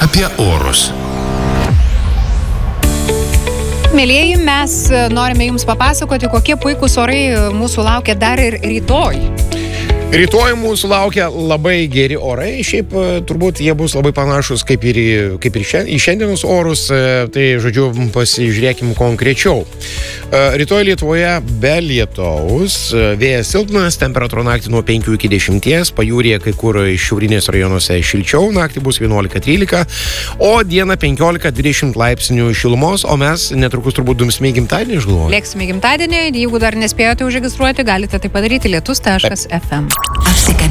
apie orus. Mielieji, mes norime Jums papasakoti, kokie puikūs orai mūsų laukia dar ir rytoj. Rytoj mūsų laukia labai geri orai, šiaip turbūt jie bus labai panašus kaip ir į šiandienos orus, tai žodžiu pasižiūrėkim konkrečiau. Rytoj Lietuvoje be lietaus, vėjas silpnas, temperatūra naktį nuo 5 iki 10, pajūryje kai kur šiaurinės rajonuose šilčiau, naktį bus 11-13, o dieną 15-20 laipsnių šilumos, o mes netrukus turbūt dumsime į gimtadienį, aš galvoju. Lėksime į gimtadienį, jeigu dar nespėjote užregistruoti, galite tai padaryti lietus.fm.